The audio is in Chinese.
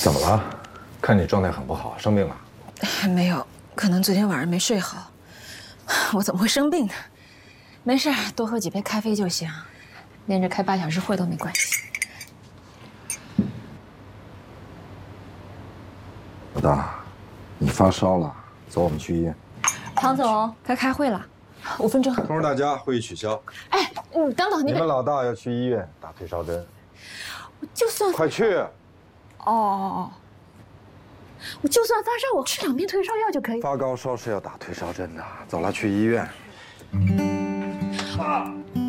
怎么了？看你状态很不好，生病了？ 没有，可能昨天晚上没睡好。我怎么会生病呢？没事，多喝几杯咖啡就行，连着开8小时会都没关系。 老大，你发烧了，走，我们去医院。 唐总，该开会了，5分钟。 通知大家，会议取消。 哎，等等， 你们老大要去医院打退烧针。 我就算快去。 哦，我就算发烧，我吃2片退烧药就可以。 发高烧是要打退烧针的。走了，去医院。